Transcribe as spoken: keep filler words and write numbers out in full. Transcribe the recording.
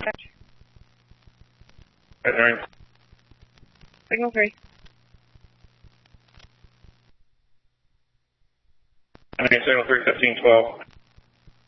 dispatch. Right, Noreen. Signal three. Okay, signal three, fifteen twelve.